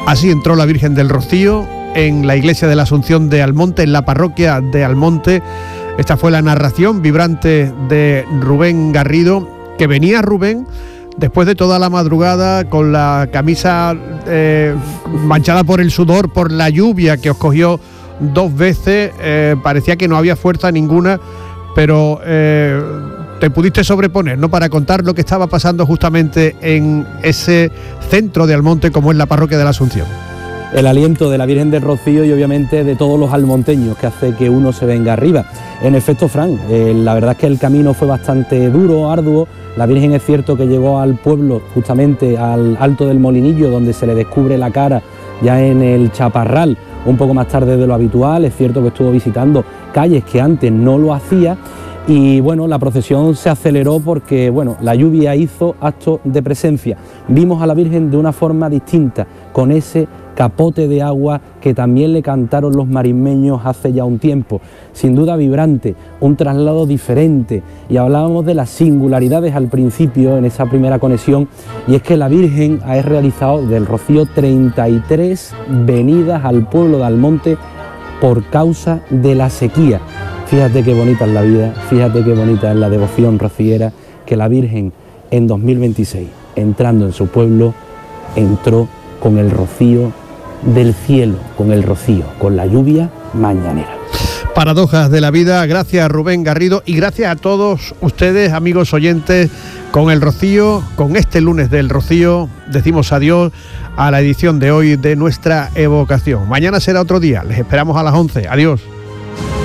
Así entró la Virgen del Rocío en la iglesia de la Asunción de Almonte, en la parroquia de Almonte. Esta fue la narración vibrante de Rubén Garrido, que venía Rubén después de toda la madrugada con la camisa manchada por el sudor, por la lluvia que os cogió 2 veces, parecía que no había fuerza ninguna, pero te pudiste sobreponer, ¿no?, para contar lo que estaba pasando justamente en ese centro de Almonte como es la parroquia de la Asunción. El aliento de la Virgen del Rocío y obviamente de todos los almonteños que hace que uno se venga arriba. En efecto, Fran, la verdad es que el camino fue bastante duro, arduo. La Virgen es cierto que llegó al pueblo, justamente al Alto del Molinillo, donde se le descubre la cara ya en el Chaparral, un poco más tarde de lo habitual. Es cierto que estuvo visitando calles que antes no lo hacía. Y bueno, la procesión se aceleró porque bueno, la lluvia hizo acto de presencia. Vimos a la Virgen de una forma distinta, con ese capote de agua que también le cantaron los marismeños hace ya un tiempo. Sin duda vibrante, un traslado diferente. Y hablábamos de las singularidades al principio en esa primera conexión, y es que la Virgen ha realizado del Rocío 33 venidas al pueblo de Almonte por causa de la sequía. Fíjate qué bonita es la vida, fíjate qué bonita es la devoción rociera, que la Virgen en 2026, entrando en su pueblo, entró con el rocío del cielo, con el rocío, con la lluvia mañanera. Paradojas de la vida. Gracias a Rubén Garrido y gracias a todos ustedes, amigos oyentes. Con el rocío, con este lunes del rocío, decimos adiós a la edición de hoy de nuestra evocación. Mañana será otro día, les esperamos a las 11. Adiós.